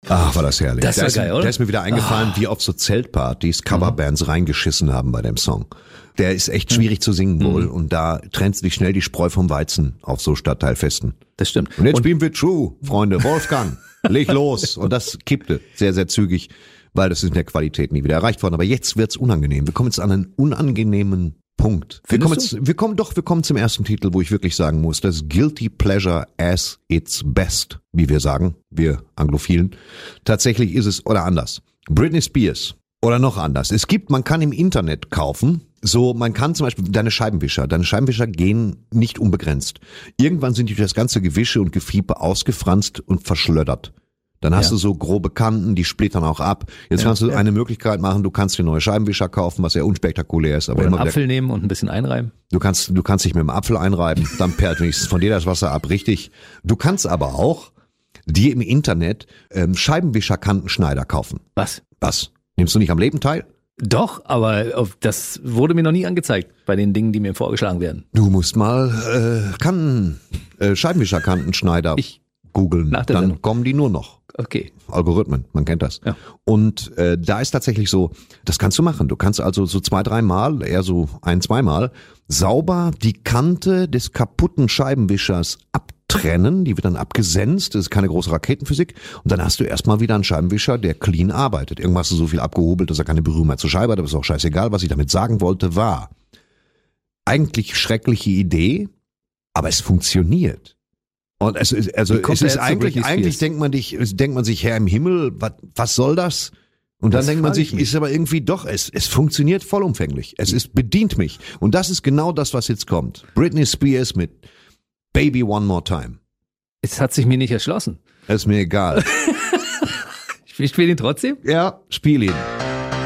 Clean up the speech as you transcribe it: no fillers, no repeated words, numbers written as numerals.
Ach, war das herrlich. Das war geil, oder? Da ist mir wieder eingefallen, wie auf so Zeltpartys Coverbands reingeschissen haben bei dem Song. Der ist echt schwierig zu singen wohl und da trennt sich schnell die Spreu vom Weizen auf so Stadtteilfesten. Das stimmt. Und jetzt spielen wir True, Freunde. Wolfgang, leg los. Und das kippte sehr, sehr zügig, weil das ist in der Qualität nie wieder erreicht worden. Aber jetzt wird's unangenehm. Wir kommen jetzt an einen unangenehmen Punkt. Wir kommen zum ersten Titel, wo ich wirklich sagen muss, das Guilty Pleasure as its best, wie wir sagen, wir Anglophilen. Tatsächlich ist es, oder anders, Britney Spears. Oder noch anders. Man kann im Internet kaufen, man kann zum Beispiel deine Scheibenwischer gehen nicht unbegrenzt. Irgendwann sind die durch das ganze Gewische und Gefiepe ausgefranst und verschlöddert. Dann hast du so grobe Kanten, die splittern auch ab. Jetzt kannst du eine Möglichkeit machen, du kannst dir neue Scheibenwischer kaufen, was sehr unspektakulär ist. Aber oder immer einen Apfel nehmen und ein bisschen einreiben. Du kannst dich mit dem Apfel einreiben, dann perlt wenigstens von dir das Wasser ab, richtig. Du kannst aber auch dir im Internet Scheibenwischerkantenschneider kaufen. Was? Nimmst du nicht am Leben teil? Doch, aber das wurde mir noch nie angezeigt bei den Dingen, die mir vorgeschlagen werden. Du musst mal Scheibenwischerkantenschneider googeln, dann Sendung. kommen die nur noch. Okay. Algorithmen, man kennt das. Ja. Und da ist tatsächlich so, das kannst du machen. Du kannst also so 2-3 Mal, eher so 1-2 Mal, sauber die Kante des kaputten Scheibenwischers abtrennen. Die wird dann abgesenzt. Das ist keine große Raketenphysik. Und dann hast du erstmal wieder einen Scheibenwischer, der clean arbeitet. Irgendwas hast du so viel abgehobelt, dass er keine Berührung mehr zur Scheibe hat. Aber ist auch scheißegal. Was ich damit sagen wollte, war eigentlich schreckliche Idee, aber es funktioniert. Und es ist eigentlich denkt man sich, Herr im Himmel, was soll das? Und dann denkt man sich, ist aber irgendwie doch, es funktioniert vollumfänglich. Es bedient mich. Und das ist genau das, was jetzt kommt. Britney Spears mit Baby One More Time. Es hat sich mir nicht erschlossen. Ist mir egal. Ich spiele ihn trotzdem? Ja, spiel ihn.